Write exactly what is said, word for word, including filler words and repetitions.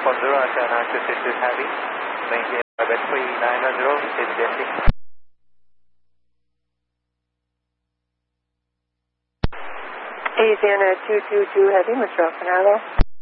one zero, antenna two six is heavy. Maintain orbit three nine zero, is basic. Asiana two two two Heavy, Mister Alpha Nilo.